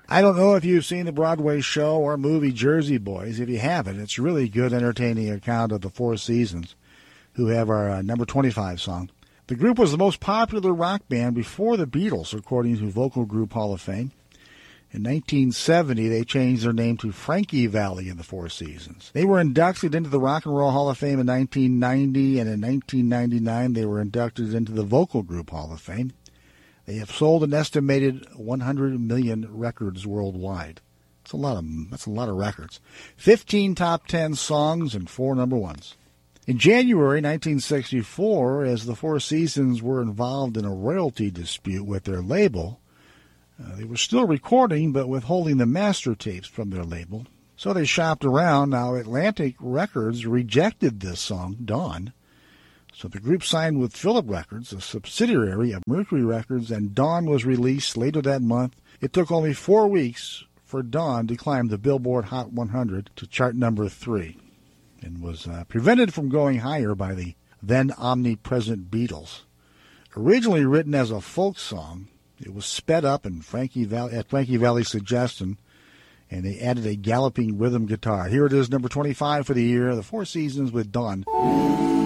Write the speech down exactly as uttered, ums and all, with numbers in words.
I don't know if you've seen the Broadway show or movie Jersey Boys. If you haven't, it's a really good, entertaining account of the Four Seasons, who have our uh, number twenty-five song. The group was the most popular rock band before the Beatles, according to Vocal Group Hall of Fame. In nineteen seventy, they changed their name to Frankie Valli and the Four Seasons. They were inducted into the Rock and Roll Hall of Fame in nineteen ninety, and in nineteen ninety-nine, they were inducted into the Vocal Group Hall of Fame. They have sold an estimated one hundred million records worldwide. That's a lot of that's a lot of records. fifteen top ten songs and four number ones. In January nineteen sixty-four, as the Four Seasons were involved in a royalty dispute with their label, uh, they were still recording but withholding the master tapes from their label. So they shopped around. Now Atlantic Records rejected this song, Dawn. So the group signed with Philip Records, a subsidiary of Mercury Records, and Dawn was released later that month. It took only four weeks for Dawn to climb the Billboard Hot one hundred to chart number three, and was uh, prevented from going higher by the then omnipresent Beatles. Originally written as a folk song, it was sped up in Frankie Valli, at Frankie Valli's suggestion, and they added a galloping rhythm guitar. Here it is, number twenty-five for the year, the Four Seasons with Dawn.